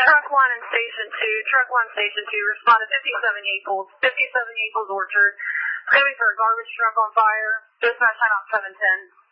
Truck 1 and Station 2. Truck 1, Station 2 responded 57 Eagles Orchard. It's going to be for a garbage truck on fire. Dispatch time out 710.